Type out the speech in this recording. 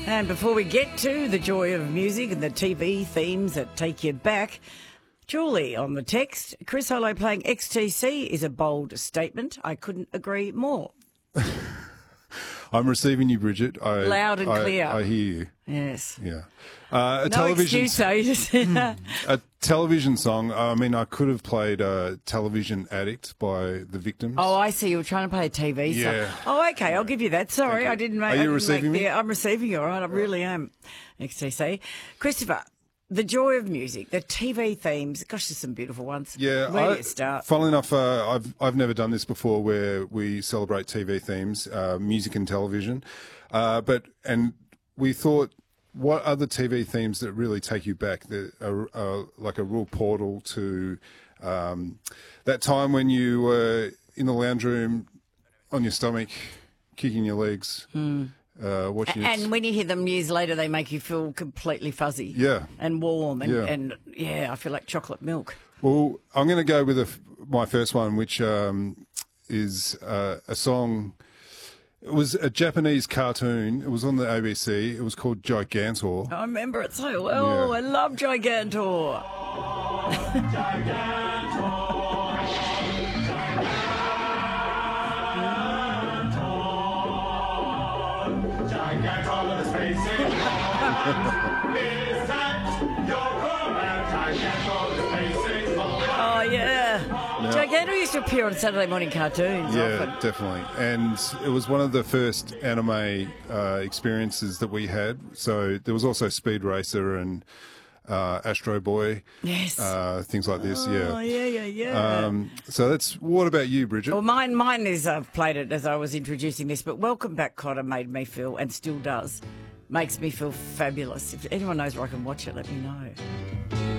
And before we get to the joy of music and the TV themes that take you back, Julie on the text, Chris Hollow playing XTC is a bold statement. I couldn't agree more. I'm receiving you, Bridget. Loud and clear. I hear you. Yes. Yeah. No excuse, though. A television song. I mean, I could have played Television Addict by The Victims. Oh, I see. You were trying to play a TV song. Yeah. Oh, okay. I'll give you that. Sorry, I didn't make. Are you receiving me? I'm receiving you. All right, I really am. XTC, Christopher. The joy of music, the TV themes. Gosh, there's some beautiful ones. Yeah, Where do you start? Funnily enough, I've never done this before, where we celebrate TV themes, music and television, and we thought, what other TV themes that really take you back, that are like a real portal to that time when you were in the lounge room on your stomach, kicking your legs. Watching and when you hear them years later, they make you feel completely fuzzy. Yeah. And warm. And, Yeah. and I feel like chocolate milk. Well, I'm going to go with my first one, which is a song. It was a Japanese cartoon. It was on the ABC. It was called Gigantor. I remember it so well. Yeah. I love Gigantor. Oh, yeah. Gigantor used to appear on Saturday morning cartoons. Yeah, often. definitely. And it was one of the first anime experiences that we had. So there was also Speed Racer and Astro Boy. Yes. Things like this, Oh, yeah. So what about you, Bridget? Well, mine is, I've played it as I was introducing this, but Welcome Back, Kotter made me feel, and still does, makes me feel fabulous. If anyone knows where I can watch it, let me know.